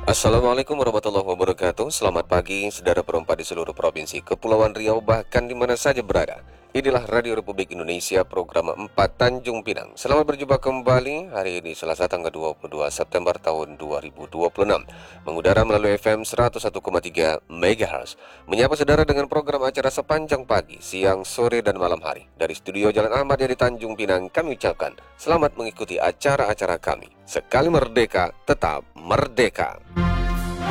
Assalamualaikum warahmatullahi wabarakatuh. Selamat pagi saudara perempat di seluruh provinsi Kepulauan Riau bahkan di mana saja berada. Inilah Radio Republik Indonesia program 4 Tanjung Pinang. Selamat berjumpa kembali hari ini Selasa tanggal 22 September tahun 2026. Mengudara melalui FM 101,3 MHz. Menyapa saudara dengan program acara sepanjang pagi, siang, sore dan malam hari. Dari studio Jalan Ahmad di Tanjung Pinang kami ucapkan selamat mengikuti acara-acara kami. Sekali merdeka, tetap merdeka.